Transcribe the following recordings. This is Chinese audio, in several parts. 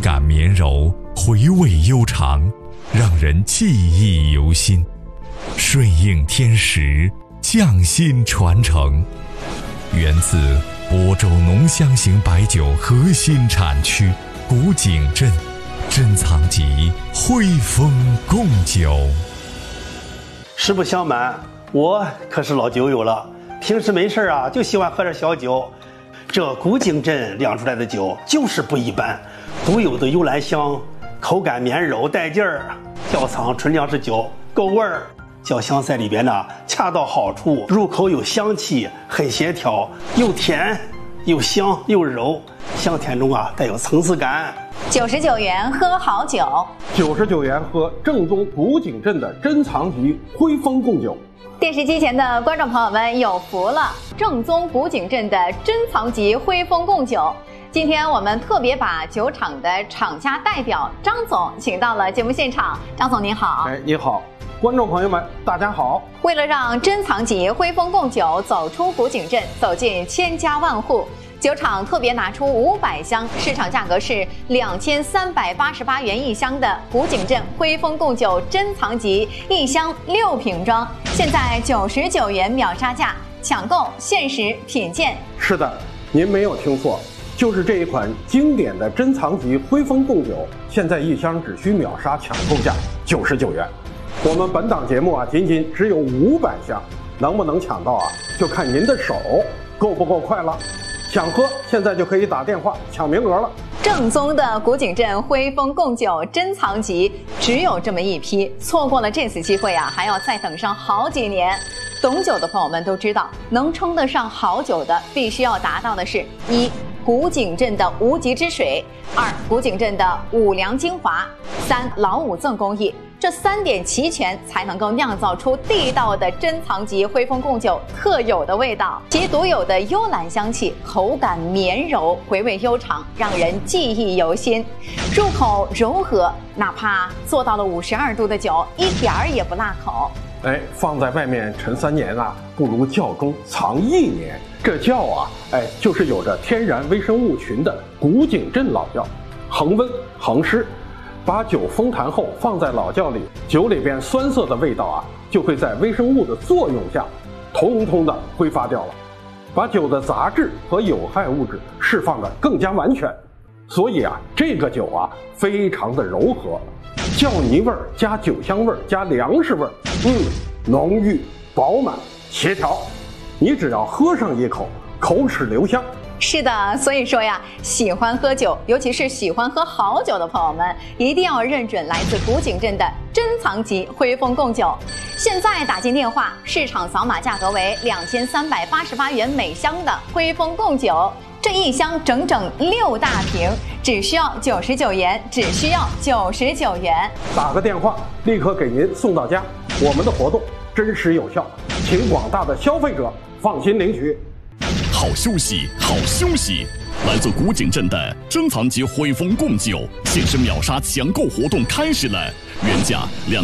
感绵柔，回味悠长，让人记忆犹新。顺应天时，匠心传承。源自亳州浓香型白酒核心产区古井镇珍藏级汇丰贡酒。 实不相瞒，我可是老酒友了，平时没事啊就喜欢喝点小酒。这古井镇酿出来的酒就是不一般，独有的幽兰香，口感绵柔带劲儿，窖藏纯粮食酒够味儿。酒香在里边呢恰到好处，入口有香气，很协调，又甜又香又柔，香甜中啊带有层次感。 99元喝好酒 ，99元喝正宗古井镇的珍藏级汇丰贡酒。 电视机前的观众朋友们有福了，正宗古井镇的珍藏级汇丰贡酒。今天我们特别把酒厂的厂家代表张总请到了节目现场。张总您好。 你好，观众朋友们大家好。 为了让珍藏级汇丰贡酒走出古井镇，走进千家万户，酒厂特别拿出500箱，市场价格是2388元一箱的古井镇汇丰贡酒珍藏级一箱6瓶装，现在99元秒杀价，抢购限时品鉴。 是的，您没有听错，就是这一款经典的珍藏级汇丰贡酒，现在一箱只需秒杀抢购价99元。我们本档节目啊，仅仅只有500箱，能不能抢到啊，就看您的手够不够快了。想喝，现在就可以打电话抢名额了。 正宗的古井镇汇丰贡酒珍藏级只有这么一批，错过了这次机会啊，还要再等上好几年。懂酒的朋友们都知道，能称得上好酒的，必须要达到的是1古井镇的无极之水，2古井镇的五粮精华，3老五赠工艺。这3点齐全，才能够酿造出地道的珍藏级汇丰贡酒特有的味道。其独有的幽兰香气，口感绵柔，回味悠长，让人记忆犹新。入口柔和，哪怕做到了52度的酒，一点儿也不辣口。 放在外面陈3年啊，不如窖中藏1年。这窖啊，就是有着天然微生物群的古井镇老窖，恒温恒湿。把酒封坛后放在老窖里，酒里边酸涩的味道啊，就会在微生物的作用下，通通的挥发掉了，把酒的杂质和有害物质释放的更加完全。所以啊，这个酒啊，非常的柔和，窖泥味儿加酒香味儿加粮食味儿，浓郁饱满协调。你只要喝上一口，口齿留香。 是的，所以说呀，喜欢喝酒，尤其是喜欢喝好酒的朋友们，一定要认准来自古井镇的珍藏级汇丰贡酒。现在打进电话，市场扫码价格为2388元每箱的汇丰贡酒，这一箱整整6大瓶，只需要99元，只需要99元。 打个电话，立刻给您送到家。我们的活动真实有效，请广大的消费者放心领取。 好休息，好休息！来自古井镇的珍藏级汇丰贡酒限时秒杀抢购活动开始了，原价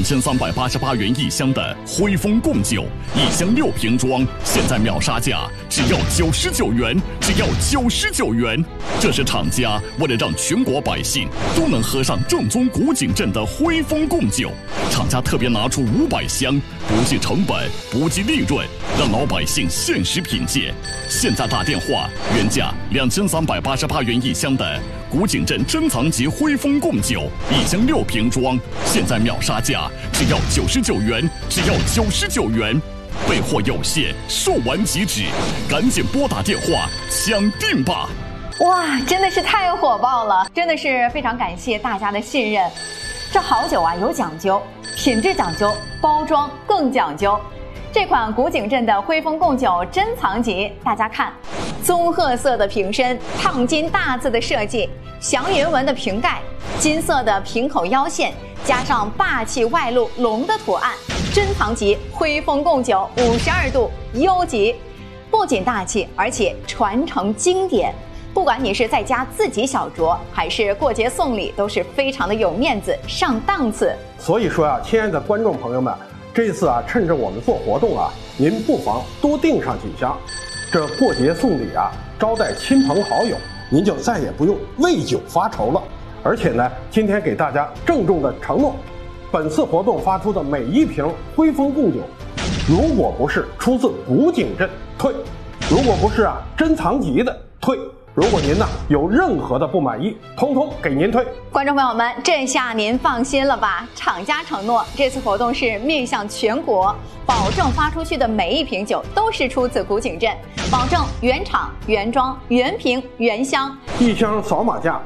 2388元一箱的汇丰贡酒，一箱6瓶装，现在秒杀价只要99元，只要99元。这是厂家为了让全国百姓都能喝上正宗古井镇的汇丰贡酒，厂家特别拿出500箱，不计成本，不计利润，让老百姓限时品鉴。现在打电话，原价2388元一箱的古井镇珍藏级汇丰贡酒，一箱6瓶装，现在秒杀价只要99元，只要99元。备货有限，售完即止，赶紧拨打电话抢订吧！ 哇，真的是太火爆了，真的是非常感谢大家的信任。这好酒啊有讲究，品质讲究，包装更讲究。这款古井镇的汇丰贡酒珍藏级，大家看，棕褐色的瓶身，烫金大字的设计，祥云纹的瓶盖，金色的瓶口腰线，加上霸气外露龙的图案，珍藏级汇丰贡酒52度优级，不仅大气，而且传承经典。不管你是在家自己小酌，还是过节送礼，都是非常的有面子，上档次。 所以说啊，亲爱的观众朋友们，这次啊，趁着我们做活动啊，您不妨多订上几箱。这过节送礼啊，招待亲朋好友，您就再也不用为酒发愁了。 而且呢，今天给大家郑重的承诺，本次活动发出的每一瓶辉风贡酒，如果不是出自古井镇退，如果不是珍藏级的退，如果您有任何的不满意，通通给您退。 观众朋友们，这下您放心了吧？厂家承诺，这次活动是面向全国，保证发出去的每一瓶酒都是出自古井镇，保证原厂、原装、原瓶、原箱。 一箱扫码价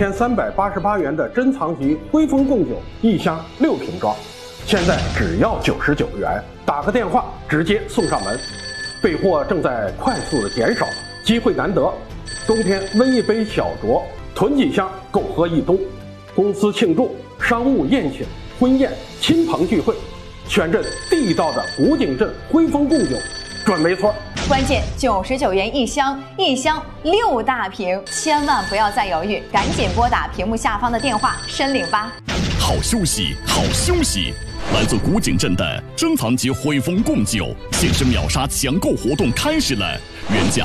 2388元的珍藏级辉风贡酒，一箱6瓶装，现在只要99元，打个电话直接送上门。备货正在快速的减少，机会难得。冬天温一杯小酌，囤几箱够喝一冬。公司庆祝、商务宴请、婚宴、亲朋聚会，选这地道的古井镇辉风贡酒，准没错。 关键99元一箱，一箱6大瓶，千万不要再犹豫，赶紧拨打屏幕下方的电话申领吧。 好休息，好休息！来自古井镇的珍藏级辉风贡酒限时秒杀抢购活动开始了。原价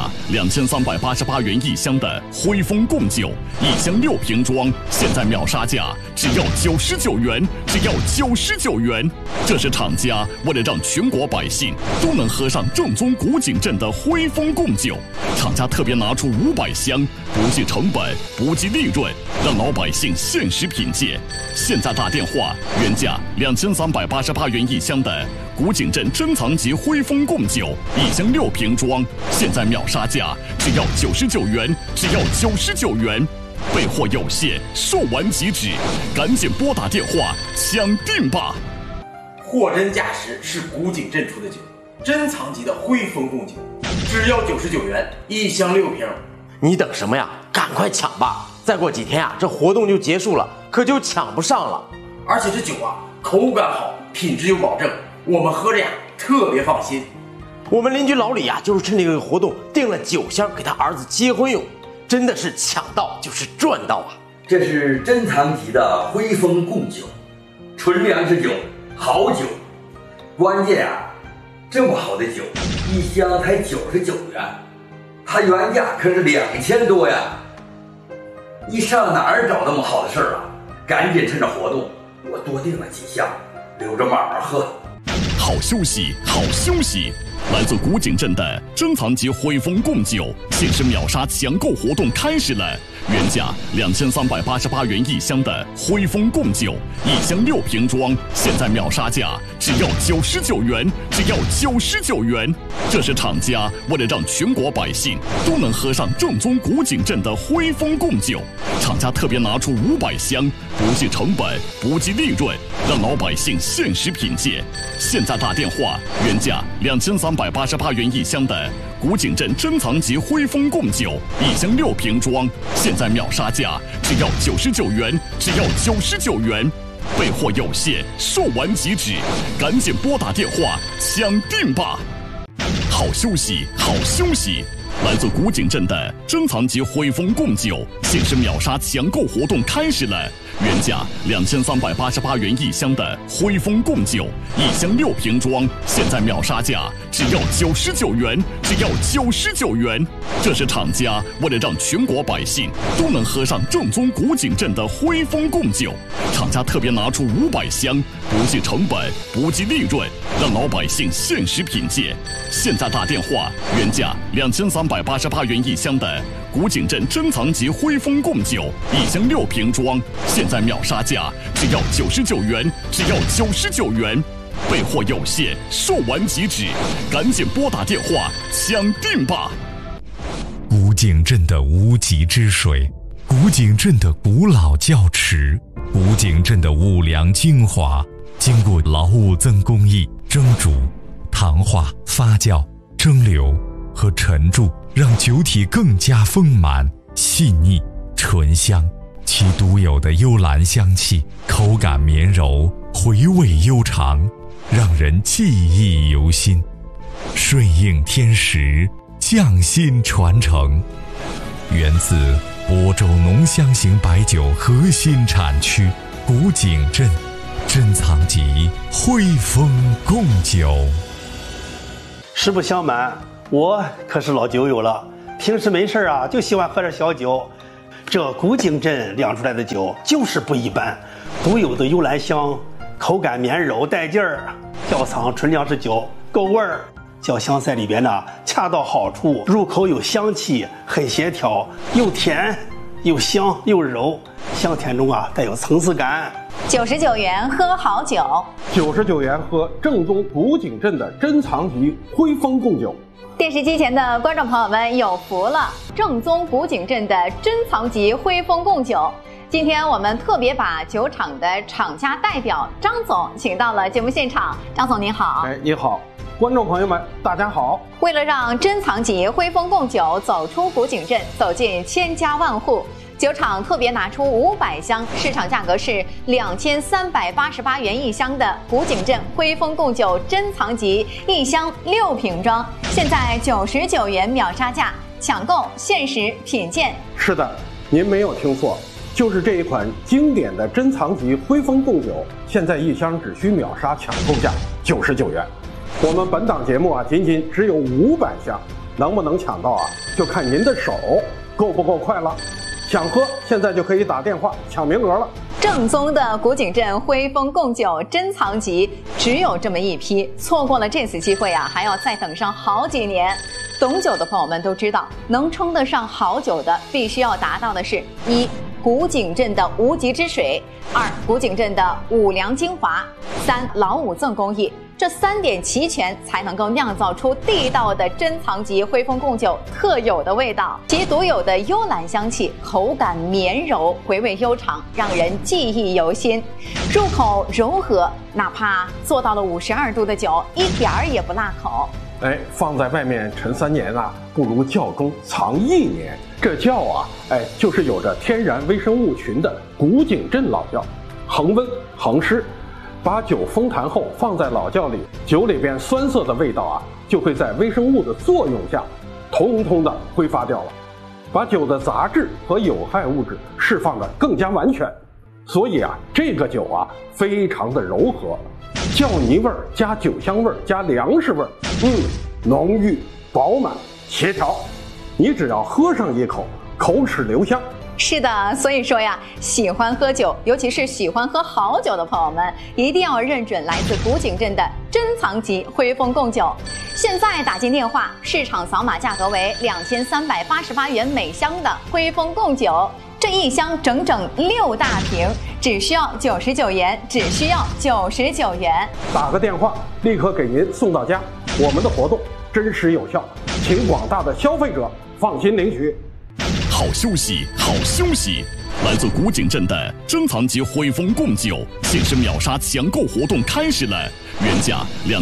2388元一箱的辉风贡酒，一箱6瓶装，现在秒杀价只要99元，只要99元。这是厂家为了让全国百姓都能喝上正宗古井镇的辉风贡酒，厂家特别拿出500箱，不计成本，不计利润，让老百姓限时品鉴。现在打电话，原价2388元一箱的古井镇珍藏级辉风贡酒，一箱6瓶装，现在秒杀价只要99元，只要99元。备货有限，售完即止，赶紧拨打电话抢订吧！ 货真价实是古井镇出的酒，珍藏级的辉风贡酒，只要99元，一箱6瓶。 你等什么呀？赶快抢吧！再过几天这活动就结束了，可就抢不上了。 而且这酒口感好，品质有保证，我们喝着特别放心。 我们邻居老李就是趁这个活动订了9箱给他儿子结婚用，真的是抢到就是赚到啊！ 这是珍藏级的辉风贡酒，纯粮食酒，好酒。关键这么好的酒，一箱才99元，它原价可是2000多呀！你上哪儿找那么好的事儿赶紧趁着活动，我多订了几箱，留着慢慢喝。 好休息，好休息！来自古井镇的珍藏级辉风贡酒限时秒杀抢购活动开始了。原价2388元一箱的辉风贡酒，一箱6瓶装，现在秒杀价只要99元，只要99元。这是厂家为了让全国百姓都能喝上正宗古井镇的辉风贡酒，厂家特别拿出500箱，不计成本，不计利润，让老百姓限时品鉴。现在打电话，原价2388元一箱的古井镇珍藏级辉风贡酒，一箱6瓶装，现在秒杀价只要99元，只要99元。备货有限，售完即止，赶紧拨打电话抢订吧！好休息，好休息！来自古井镇的珍藏级辉风贡酒限时秒杀抢购活动开始了。原价2388元一箱的辉风贡酒，一箱6瓶装，现在秒杀价只要99元，只要99元。这是厂家为了让全国百姓都能喝上正宗古井镇的辉风贡酒，厂家特别拿出500箱，不计成本，不计利润，让老百姓限时品鉴。现在打电话，原价2388元一箱的古井镇珍藏级辉风贡酒，一箱6瓶装，现在秒杀价只要99元，只要99元。备货有限，售完即止，赶紧拨打电话抢订吧！ 古井镇的无极之水，古井镇的古老窖池，古井镇的五粮精华，经过劳务增工艺蒸煮、糖化、发酵、蒸馏和陈铸，让酒体更加丰满、细腻、醇香。其独有的幽兰香气，口感绵柔，回味悠长，让人记忆犹新。顺应天时，匠心传承。源自亳州浓香型白酒核心产区古井镇珍藏级辉风贡酒。 实不相瞒，我可是老酒友了，平时没事就喜欢喝点小酒。 这古井镇酿出来的酒就是不一般，独有的幽兰香，口感绵柔带劲儿，窖藏纯粮食酒够味儿。酱香在里边呢，恰到好处，入口有香气，很协调，又甜又香又柔，香甜中啊带有层次感。 99元喝好酒 ，99元喝正宗古井镇的珍藏级徽风贡酒。 电视机前的观众朋友们有福了，正宗古井镇的珍藏级徽风贡酒。今天我们特别把酒厂的厂家代表张总请到了节目现场。张总您好。 你好。观众朋友们，大家好！ 为了让珍藏级徽风贡酒走出古井镇，走进千家万户，酒厂特别拿出500箱，市场价格是2388元一箱的古井镇徽风贡酒珍藏级，一箱6瓶装，现在99元秒杀价，抢购限时品鉴。 是的，您没有听错，就是这一款经典的珍藏级徽风贡酒，现在一箱只需秒杀抢购价99元。我们本档节目啊，仅仅只有500箱，能不能抢到啊，就看您的手够不够快了。想喝，现在就可以打电话抢名额了。 正宗的古井镇徽风贡酒珍藏级只有这么一批，错过了这次机会啊，还要再等上好几年。懂酒的朋友们都知道，能称得上好酒的，必须要达到的是1古井镇的无极之水，2古井镇的五粮精华，3老五赠工艺。这3点齐全，才能够酿造出地道的珍藏级徽风贡酒特有的味道。其独有的幽兰香气，口感绵柔，回味悠长，让人记忆犹新。入口柔和，哪怕做到了52度的酒，一点儿也不辣口。 放在外面陈3年啊，不如窖中藏1年。这窖啊，就是有着天然微生物群的古井镇老窖，恒温恒湿。把酒封坛后放在老窖里，酒里边酸涩的味道啊，就会在微生物的作用下，通通的挥发掉了，把酒的杂质和有害物质释放得更加完全。所以啊，这个酒啊，非常的柔和，窖泥味儿加酒香味儿加粮食味儿，浓郁饱满协调。你只要喝上一口，口齿留香。 是的，所以说呀，喜欢喝酒，尤其是喜欢喝好酒的朋友们，一定要认准来自古井镇的珍藏级徽风贡酒。现在打进电话，市场扫码价格为2388元每箱的徽风贡酒，这一箱整整6大瓶，只需要99元，只需要99元。 打个电话，立刻给您送到家。我们的活动真实有效，请广大的消费者放心领取。 好休息，好休息！来自古井镇的珍藏级徽风贡酒限时秒杀抢购活动开始了，原价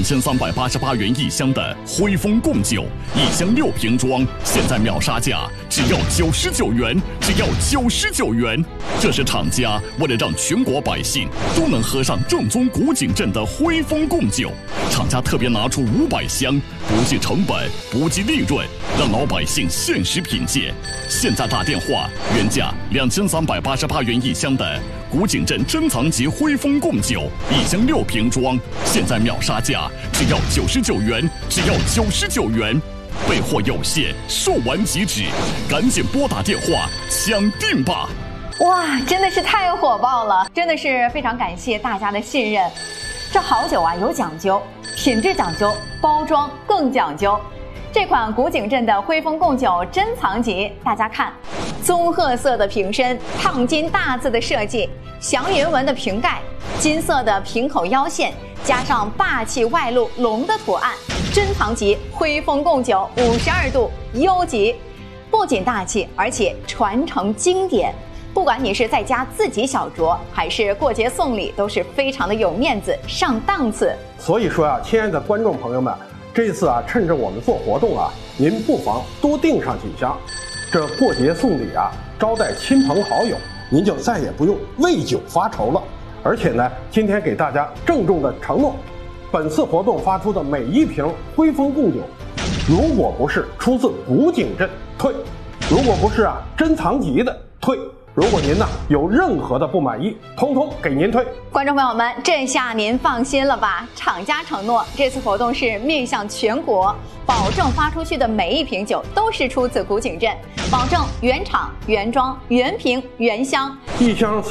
2388元一箱的徽风贡酒，一箱6瓶装，现在秒杀价只要99元，只要99元。这是厂家为了让全国百姓都能喝上正宗古井镇的徽风贡酒，厂家特别拿出500箱，不计成本，不计利润，让老百姓限时品鉴。现在打电话，原价2388元一箱的古井镇珍藏级徽风贡酒，一箱6瓶装，现在秒杀价只要99元，只要99元。备货有限，售完即止，赶紧拨打电话抢订吧！ 哇，真的是太火爆了，真的是非常感谢大家的信任。这好酒啊有讲究，品质讲究，包装更讲究。这款古井镇的徽风贡酒珍藏级，大家看，棕褐色的瓶身，烫金大字的设计，祥云纹的瓶盖，金色的瓶口腰线，加上霸气外露龙的图案，珍藏级徽风贡酒52度优级，不仅大气，而且传承经典。不管你是在家自己小酌，还是过节送礼，都是非常的有面子，上档次。 所以说啊，亲爱的观众朋友们，这次啊，趁着我们做活动啊，您不妨多订上几箱。这过节送礼啊，招待亲朋好友，您就再也不用为酒发愁了。而且呢，今天给大家郑重的承诺，本次活动发出的每一瓶徽风贡酒，如果不是出自古井镇退，如果不是啊珍藏级的退， 如果您呢有任何的不满意，通通给您退。 观众朋友们，这下您放心了吧？厂家承诺这次活动是面向全国，保证发出去的每一瓶酒都是出自古井镇，保证原厂、原装、原瓶、原箱。 一箱